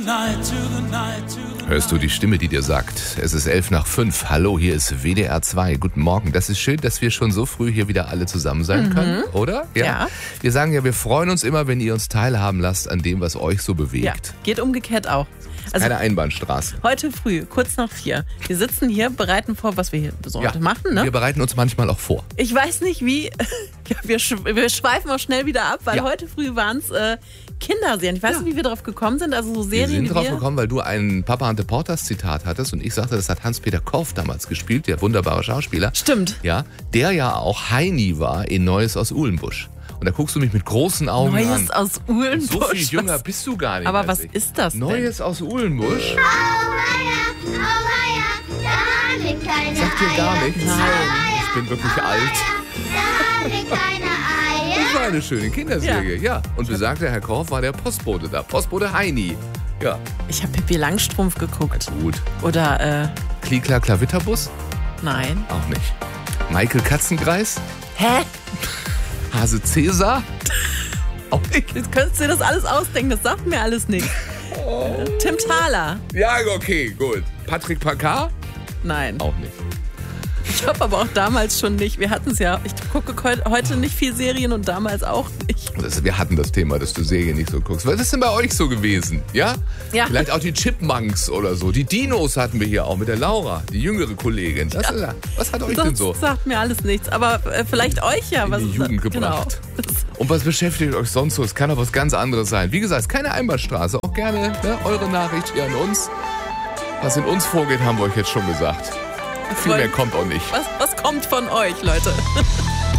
Hörst du die Stimme, die dir sagt, es ist 5:11. Hallo, hier ist WDR 2. Guten Morgen. Das ist schön, dass wir schon so früh hier wieder alle zusammen sein können, oder? Ja. Wir sagen ja, wir freuen uns immer, wenn ihr uns teilhaben lasst an dem, was euch so bewegt. Ja, geht umgekehrt auch. Also keine Einbahnstraße. heute früh, kurz nach 4. Wir sitzen hier, bereiten vor, was wir hier so heute machen. Ne? Wir bereiten uns manchmal auch vor. Ich weiß nicht wie, ja, wir schweifen auch schnell wieder ab, weil heute früh waren es Kinderserien. Ich weiß nicht, wie wir drauf gekommen sind. Also so Serien, wir sind drauf gekommen, weil du ein Papa Ante Portas Zitat hattest und ich sagte, das hat Hans-Peter Korff damals gespielt, der wunderbare Schauspieler. Stimmt. Ja, der ja auch Heini war in Neues aus Uhlenbusch. Und da guckst du mich mit großen Augen an. Neues aus Uhlenbusch. So viel jünger bist du gar nicht. Aber was ist das denn? Neues aus Uhlenbusch? Oh weia, da liegt keine Sagt dir gar Eier. nichts? Nein. Ich bin wirklich alt. Da liegt keine Eier. Das war eine schöne Kinderserie, ja. Und besagter Herr Korff war der Postbote da. Postbote Heini. Ja, Ich habe Pippi Langstrumpf geguckt. gut. Oder, Klikla Klavitterbus? nein. Auch nicht. Michael Katzenkreis? Hä? Hase Cäsar? Auch nicht. Jetzt könntest du dir das alles ausdenken, das sagt mir alles nicht. Tim Thaler? Ja, okay, gut. Patrick Packard? Nein. Auch nicht. Ich habe aber auch damals schon nicht. Wir hatten es ja. Ich gucke heute nicht viel Serien und damals auch nicht. Wir hatten das Thema, dass du Serien nicht so guckst. Was ist denn bei euch so gewesen? Ja? Ja. Vielleicht auch die Chipmunks oder so. Die Dinos hatten wir hier auch mit der Laura, die jüngere Kollegin. Was hat euch denn so Das sagt mir alles nichts. Aber vielleicht euch ja. in Was die Jugend gebracht? Genau. Und was beschäftigt euch sonst so? Es kann auch was ganz anderes sein. Wie gesagt, es ist keine Einbahnstraße. Auch gerne eure Nachricht hier an uns. Was in uns vorgeht, haben wir euch jetzt schon gesagt. Viel mehr kommt auch nicht. Was kommt von euch, Leute?